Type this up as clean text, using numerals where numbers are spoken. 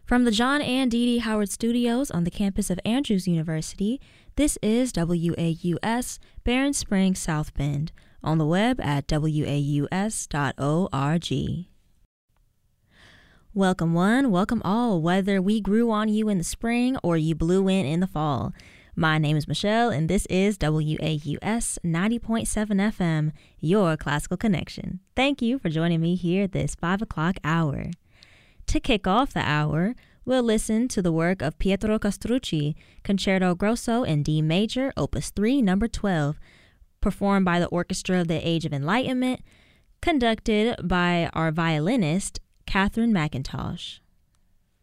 From the John and Dee Dee Howard Studios on the campus of Andrews University, this is WAUS, Barron Springs, South Bend, on the web at waus.org. Welcome one, welcome all, whether we grew on you in the spring or you blew in the fall. My name is Michelle, and this is WAUS 90.7 FM, your classical connection. Thank you for joining me here at this 5 o'clock hour. To kick off the hour, we'll listen to the work of Pietro Castrucci, Concerto Grosso in D Major, Opus 3, Number 12, performed by the Orchestra of the Age of Enlightenment, conducted by our violinist, Catherine McIntosh.